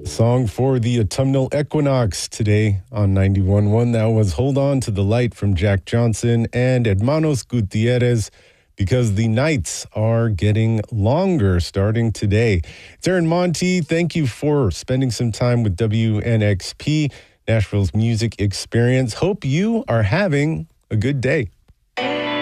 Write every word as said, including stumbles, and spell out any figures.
Song for the autumnal equinox today on ninety-one point one. That was Hold On to the Light from Jack Johnson and Hermanos Gutierrez, because the nights are getting longer starting today. It's Aaron Monty. Thank you for spending some time with W N X P, Nashville's music experience. Hope you are having a good day.